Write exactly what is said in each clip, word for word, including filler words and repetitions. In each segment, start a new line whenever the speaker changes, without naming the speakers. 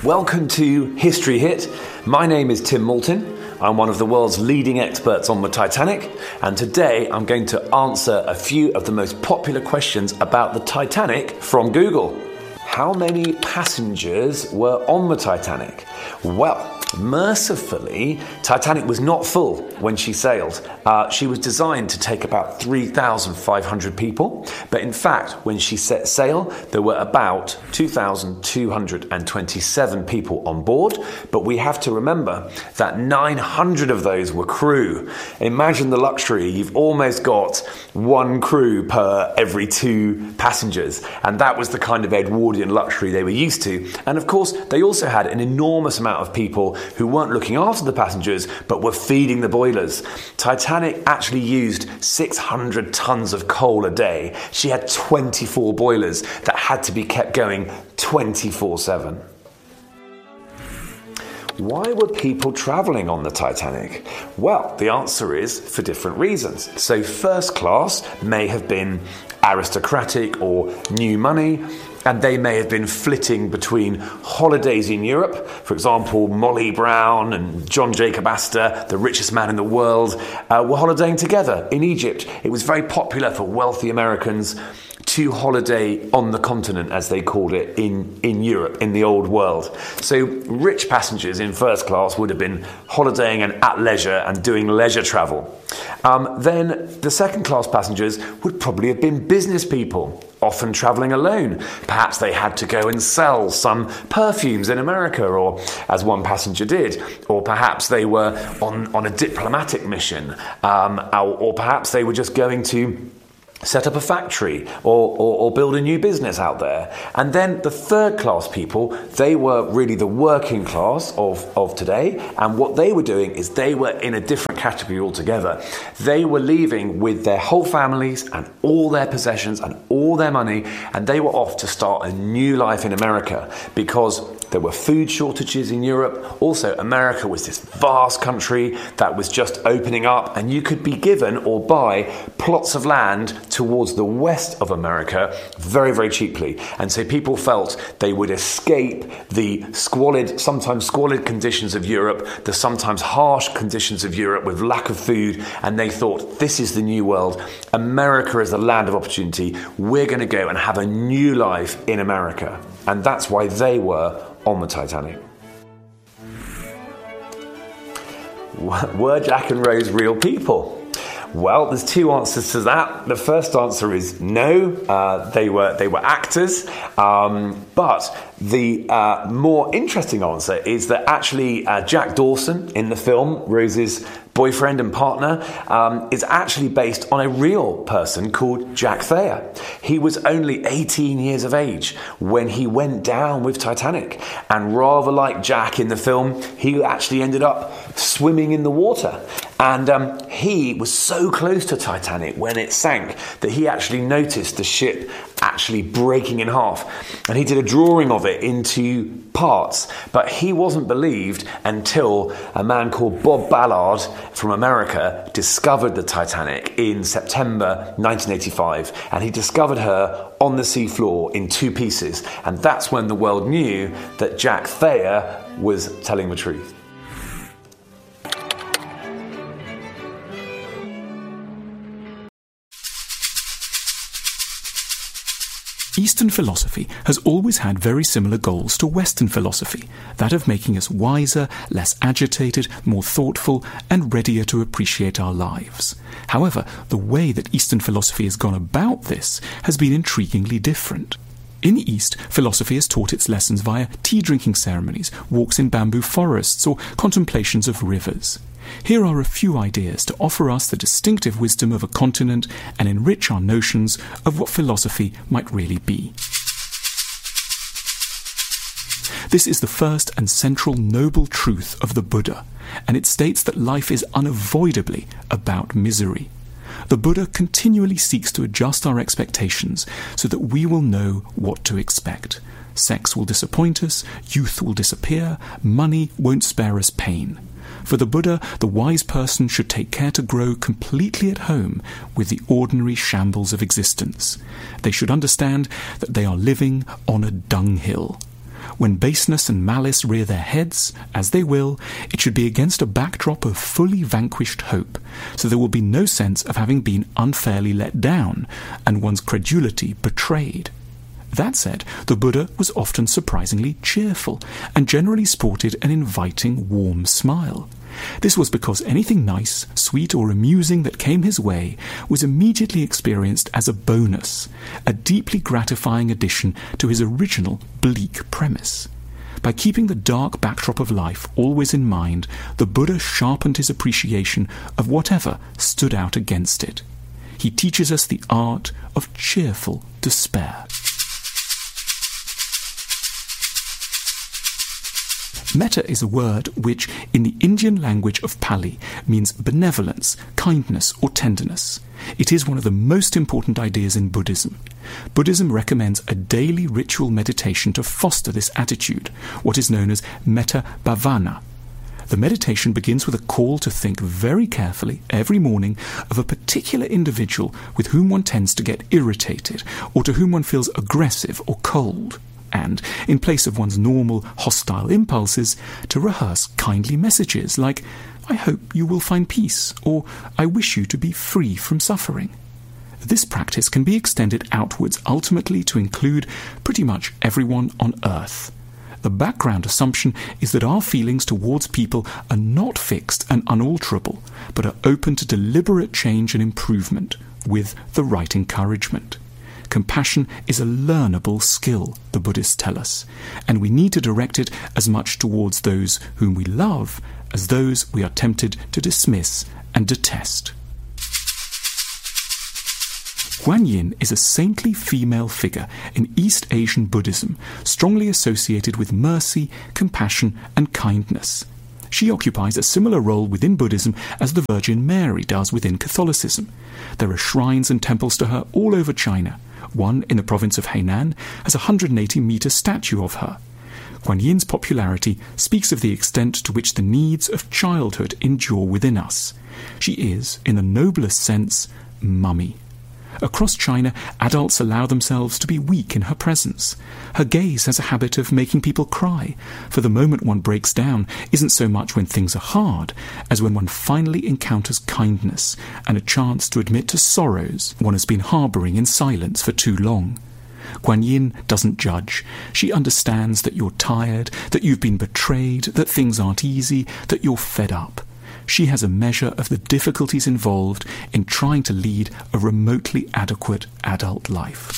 Welcome to History Hit. My name is Tim Moulton. I'm one of the world's leading experts on the Titanic, and today I'm going to answer a few of the most popular questions about the Titanic from Google. How many passengers were on the Titanic? Well, mercifully, Titanic was not full when she sailed. Uh, she was designed to take about three thousand five hundred people, but in fact, when she set sail, there were about two thousand two hundred twenty-seven people on board, but we have to remember that nine hundred of those were crew. Imagine the luxury, you've almost got one crew per every two passengers, and that was the kind of Edwardian luxury they were used to. And of course, they also had an enormous amount of people who weren't looking after the passengers, but were feeding the boilers. Titanic actually used six hundred tons of coal a day. She had twenty-four boilers that had to be kept going twenty-four seven. Why were people travelling on the Titanic? Well, the answer is for different reasons. So first class may have been aristocratic or new money, and they may have been flitting between holidays in Europe. For example, Molly Brown and John Jacob Astor, the richest man in the world, uh, were holidaying together in Egypt. It was very popular for wealthy Americans to holiday on the continent, as they called it, in, in Europe, in the old world. So rich passengers in first class would have been holidaying and at leisure and doing leisure travel. Um, then the second class passengers would probably have been business people, often travelling alone. Perhaps they had to go and sell some perfumes in America, or as one passenger did, or perhaps they were on, on a diplomatic mission, um, or, or perhaps they were just going to set up a factory or, or, or build a new business out there. And then the third class people, they were really the working class of, of today. And what they were doing is they were in a different category altogether. They were leaving with their whole families and all their possessions and all their money, and they were off to start a new life in America, because there were food shortages in Europe. Also, America was this vast country that was just opening up, and you could be given or buy plots of land towards the west of America very, very cheaply. And so people felt they would escape the squalid, sometimes squalid conditions of Europe, the sometimes harsh conditions of Europe with lack of food, and they thought, this is the new world. America is the land of opportunity. We're going to go and have a new life in America. And that's why they were on the Titanic. Were Jack and Rose real people? Well, there's two answers to that. The first answer is no. Uh, they were they were actors, um, but the uh, more interesting answer is that actually uh, Jack Dawson in the film, Rose's boyfriend and partner, um, is actually based on a real person called Jack Thayer. He was only eighteen years of age when he went down with Titanic, and rather like Jack in the film, he actually ended up swimming in the water. And um, he was so close to Titanic when it sank that he actually noticed the ship actually breaking in half. And he did a drawing of it into parts. But he wasn't believed until a man called Bob Ballard from America discovered the Titanic in September nineteen eighty-five. And he discovered her on the seafloor in two pieces. And that's when the world knew that Jack Thayer was telling the truth.
Eastern philosophy has always had very similar goals to Western philosophy, that of making us wiser, less agitated, more thoughtful, and readier to appreciate our lives. However, the way that Eastern philosophy has gone about this has been intriguingly different. In the East, philosophy has taught its lessons via tea-drinking ceremonies, walks in bamboo forests, or contemplations of rivers. Here are a few ideas to offer us the distinctive wisdom of a continent and enrich our notions of what philosophy might really be. This is the first and central noble truth of the Buddha, and it states that life is unavoidably about misery. The Buddha continually seeks to adjust our expectations so that we will know what to expect. Sex will disappoint us, youth will disappear, money won't spare us pain. For the Buddha, the wise person should take care to grow completely at home with the ordinary shambles of existence. They should understand that they are living on a dunghill. When baseness and malice rear their heads, as they will, it should be against a backdrop of fully vanquished hope, so there will be no sense of having been unfairly let down and one's credulity betrayed. That said, the Buddha was often surprisingly cheerful and generally sported an inviting, warm smile. This was because anything nice, sweet, or amusing that came his way was immediately experienced as a bonus, a deeply gratifying addition to his original bleak premise. By keeping the dark backdrop of life always in mind, the Buddha sharpened his appreciation of whatever stood out against it. He teaches us the art of cheerful despair. Metta is a word which, in the Indian language of Pali, means benevolence, kindness, or tenderness. It is one of the most important ideas in Buddhism. Buddhism recommends a daily ritual meditation to foster this attitude, what is known as metta bhavana. The meditation begins with a call to think very carefully every morning of a particular individual with whom one tends to get irritated or to whom one feels aggressive or cold. And, in place of one's normal hostile impulses, to rehearse kindly messages like, "I hope you will find peace," or "I wish you to be free from suffering." This practice can be extended outwards ultimately to include pretty much everyone on earth. The background assumption is that our feelings towards people are not fixed and unalterable, but are open to deliberate change and improvement, with the right encouragement. Compassion is a learnable skill, the Buddhists tell us, and we need to direct it as much towards those whom we love as those we are tempted to dismiss and detest. Guan Yin is a saintly female figure in East Asian Buddhism, strongly associated with mercy, compassion, and kindness. She occupies a similar role within Buddhism as the Virgin Mary does within Catholicism. There are shrines and temples to her all over China. One in the province of Hainan has a one hundred eighty metre statue of her. Guan Yin's popularity speaks of the extent to which the needs of childhood endure within us. She is, in the noblest sense, mummy. Across China, adults allow themselves to be weak in her presence. Her gaze has a habit of making people cry, for the moment one breaks down isn't so much when things are hard as when one finally encounters kindness and a chance to admit to sorrows one has been harbouring in silence for too long. Guan Yin doesn't judge. She understands that you're tired, that you've been betrayed, that things aren't easy, that you're fed up. She has a measure of the difficulties involved in trying to lead a remotely adequate adult life.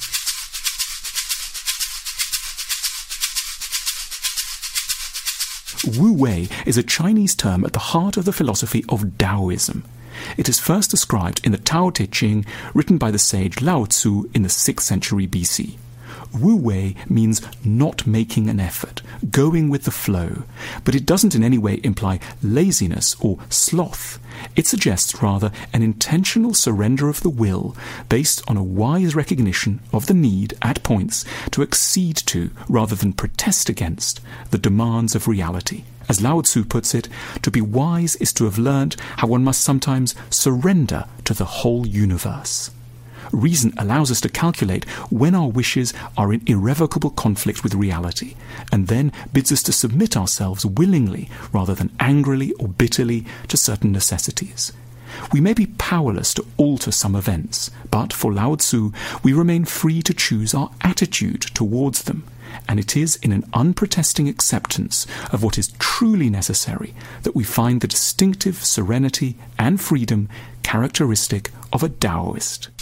Wu Wei is a Chinese term at the heart of the philosophy of Taoism. It is first described in the Tao Te Ching, written by the sage Lao Tzu in the sixth century B C. Wu Wei means not making an effort, going with the flow, but it doesn't in any way imply laziness or sloth. It suggests rather an intentional surrender of the will based on a wise recognition of the need, at points, to accede to, rather than protest against, the demands of reality. As Lao Tzu puts it, to be wise is to have learnt how one must sometimes surrender to the whole universe. Reason allows us to calculate when our wishes are in irrevocable conflict with reality, and then bids us to submit ourselves willingly rather than angrily or bitterly to certain necessities. We may be powerless to alter some events, but for Lao Tzu, we remain free to choose our attitude towards them, and it is in an unprotesting acceptance of what is truly necessary that we find the distinctive serenity and freedom characteristic of a Taoist.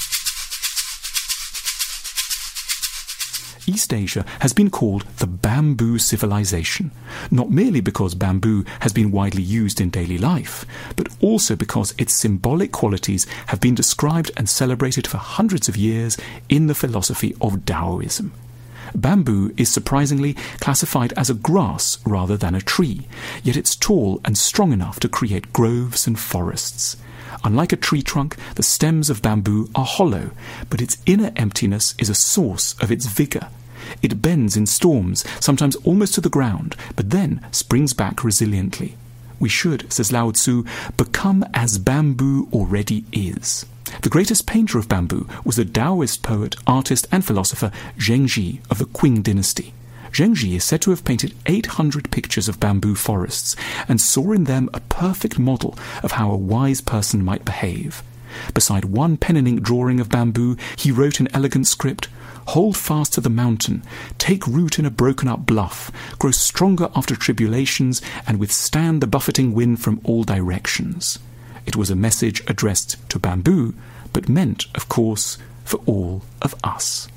East Asia has been called the bamboo civilization, not merely because bamboo has been widely used in daily life, but also because its symbolic qualities have been described and celebrated for hundreds of years in the philosophy of Taoism. Bamboo is surprisingly classified as a grass rather than a tree, yet it's tall and strong enough to create groves and forests. Unlike a tree trunk, the stems of bamboo are hollow, but its inner emptiness is a source of its vigour. It bends in storms, sometimes almost to the ground, but then springs back resiliently. We should, says Lao Tzu, become as bamboo already is. The greatest painter of bamboo was the Taoist poet, artist and philosopher Zheng Zhi of the Qing dynasty. Zhengzhi is said to have painted eight hundred pictures of bamboo forests and saw in them a perfect model of how a wise person might behave. Beside one pen and ink drawing of bamboo, he wrote in elegant script, "Hold fast to the mountain, take root in a broken-up bluff, grow stronger after tribulations, and withstand the buffeting wind from all directions." It was a message addressed to bamboo, but meant, of course, for all of us.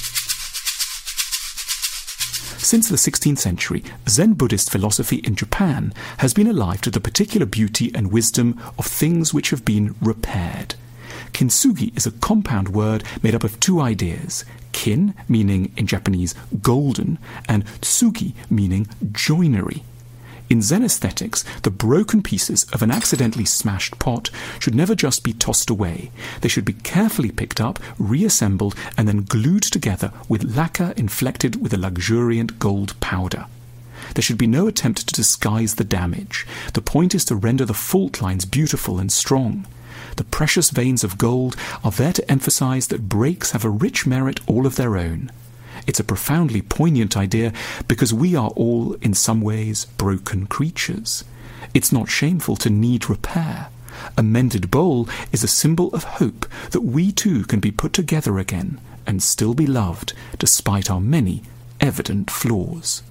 Since the sixteenth century, Zen Buddhist philosophy in Japan has been alive to the particular beauty and wisdom of things which have been repaired. Kintsugi is a compound word made up of two ideas, kin, meaning in Japanese golden, and tsugi, meaning joinery. In Zen aesthetics, the broken pieces of an accidentally smashed pot should never just be tossed away. They should be carefully picked up, reassembled, and then glued together with lacquer inflected with a luxuriant gold powder. There should be no attempt to disguise the damage. The point is to render the fault lines beautiful and strong. The precious veins of gold are there to emphasize that breaks have a rich merit all of their own. It's a profoundly poignant idea because we are all, in some ways, broken creatures. It's not shameful to need repair. A mended bowl is a symbol of hope that we too can be put together again and still be loved despite our many evident flaws.